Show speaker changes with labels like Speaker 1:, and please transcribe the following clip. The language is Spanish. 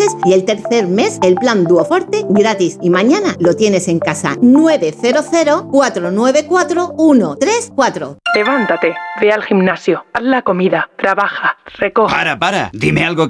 Speaker 1: meses y el tercer mes el plan Duoforte gratis. Y mañana lo tienes en casa. 900-494-134.
Speaker 2: Levántate, ve al gimnasio, haz la comida, trabaja, recoge.
Speaker 3: Para, dime algo